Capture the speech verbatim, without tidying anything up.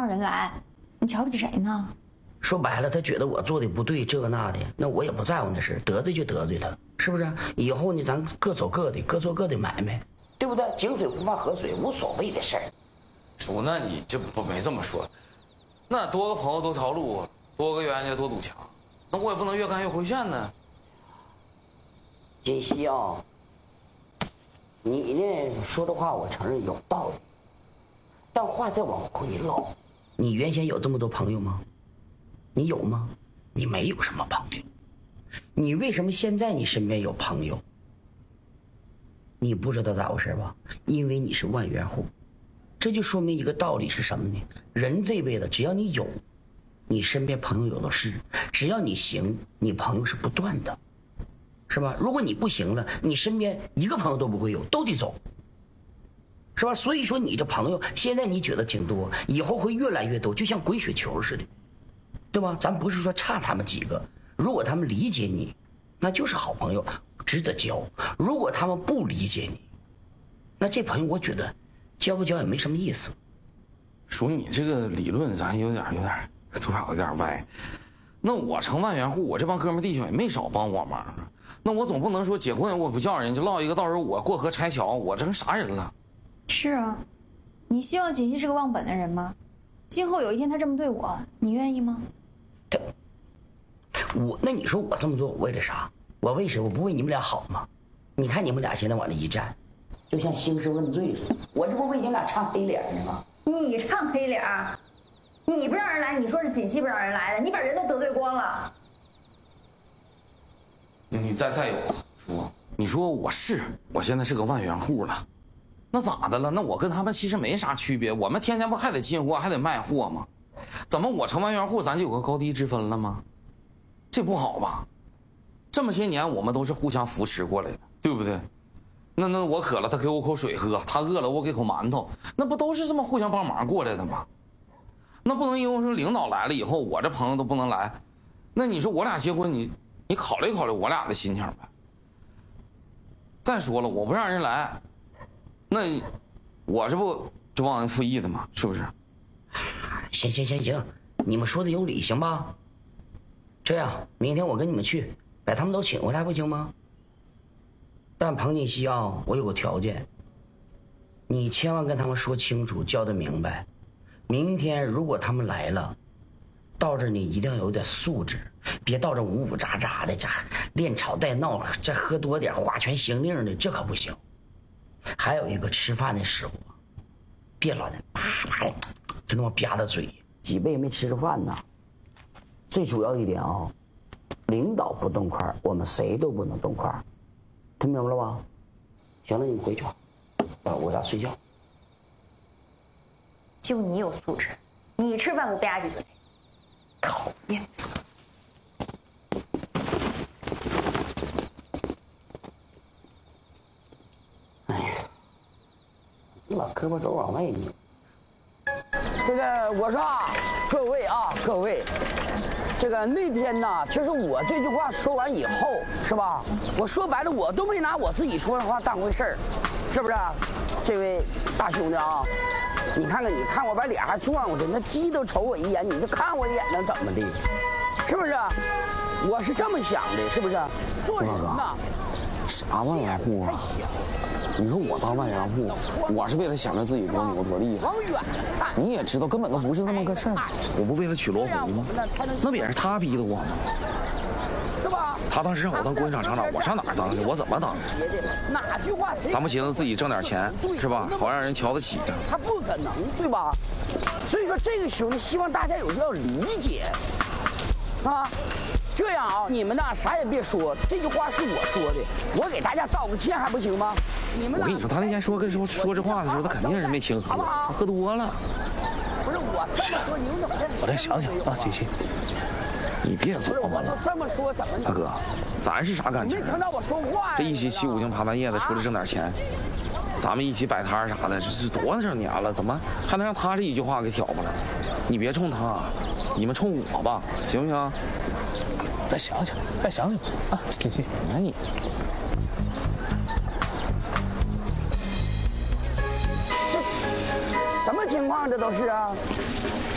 让人来，你瞧不起谁呢？ 说白了，他觉得我做的不对，这个那的，那我也不在乎那事，得罪就得罪他，是不是？以后呢，咱各走各的，各做各的买卖，对不对？井水不犯河水，无所谓的事儿。 叔，那你这不没这么说，那多个朋友多条路，多个冤家多堵墙，那我也不能越干越回旋呢。 锦溪啊，你呢说的话我承认有道理，但话再往回捞，你原先有这么多朋友吗？你有吗？你没有什么朋友，你为什么现在你身边有朋友？你不知道咋回事吧？因为你是万元户，这就说明一个道理是什么呢？人这辈子只要你有，你身边朋友有的是，只要你行，你朋友是不断的，是吧？如果你不行了，你身边一个朋友都不会有，都得走，是吧？所以说你这朋友现在你觉得挺多，以后会越来越多，就像滚雪球似的，对吧？咱不是说差他们几个，如果他们理解你，那就是好朋友，值得交。如果他们不理解你，那这朋友我觉得交不交也没什么意思。 叔，你这个理论咱有点有点多少有点歪。那我成万元户，我这帮哥们弟兄也没少帮我忙啊。那我总不能说结婚我不叫人，就落一个到时候我过河拆桥，我成啥人了？ 是啊，你希望锦溪是个忘本的人吗？今后有一天他这么对我，你愿意吗？ 他，我那你说我这么做我为了啥？我为谁？我不为你们俩好吗？你看你们俩现在往那一站，就像兴师问罪似的。我这不为你们俩唱黑脸呢吗？ 你唱黑脸，你不让人来，你说是锦溪不让人来的，你把人都得罪光了。 你再再有叔，你说我是我现在是个万元户了，那咋的了？那我跟他们其实没啥区别，我们天天不还得进货还得卖货吗？怎么我成万元户咱就有个高低之分了吗？这不好吧？这么些年我们都是互相扶持过来的，对不对？那那我渴了他给我口水喝，他饿了我给口馒头，那不都是这么互相帮忙过来的吗？那不能因为说领导来了以后我这朋友都不能来，那你说我俩结婚你你考虑考虑我俩的心情呗。再说了，我不让人来，那我这不就忘恩负义的吗？是不是？ 行行行行，你们说的有理，行吧？这样，明天我跟你们去，把他们都请回来，不行吗？但彭锦溪啊，我有个条件，你千万跟他们说清楚，交代明白。明天如果他们来了，到这儿你一定要有点素质，别到这呜呜喳喳的，这连吵带闹，这喝多点花拳行令的，这可不行。还有一个吃饭的时候，别老在啪啪的就那么吧嗒嘴，几辈没吃着饭呢。最主要一点啊，领导不动筷，我们谁都不能动筷，听明白了吧？行了，你们回去吧，啊，我家睡觉。 就你有素质，你吃饭不吧唧嘴，讨厌。 哎呀，你把胳膊肘往外拧。 这个我说啊，各位啊，各位，这个那天呢，其实我这句话说完以后，是吧？我说白了，我都没拿我自己说的话当回事儿，是不是？这位大兄弟啊，你看看，你看我把脸还转过去，那鸡都瞅我一眼，你就看我一眼能怎么的？是不是？我是这么想的，是不是？做人呐， 啥万元户啊？你说我当万元户，我是为了想着自己多牛多厉害。 往远看， 你也知道根本都不是这么个事儿。我不为了娶罗红吗？那不也是他逼的我吗？ 对吧？ 他当时让我当工厂厂长，我上哪儿当去？我怎么当？ 哪句话谁？ 咱不寻思自己挣点钱是吧？好让人瞧得起。 他不可能，对吧？所以说这个时候呢，希望大家有要理解，啊。这样啊，你们呢啥也别说，这句话是我说的，我给大家道个歉还不行吗？你们我跟你说，他那天说跟说说这话的时候，他肯定是没轻喝， 好不好？ 喝多了。 不是我这么说，你们怎么的？ 我再想想啊，姐姐，你别琢磨了。 这么说怎么？ 大哥，咱是啥感情？ 没听到我说话。 这一起七五更爬半夜的出来挣点钱，咱们一起摆摊啥的，这是多少年了，怎么还能让他这一句话给挑拨了？你别冲他，你们冲我吧，行不行？再想想，再想想啊，姐姐，你看你。 什么情况？这都是啊！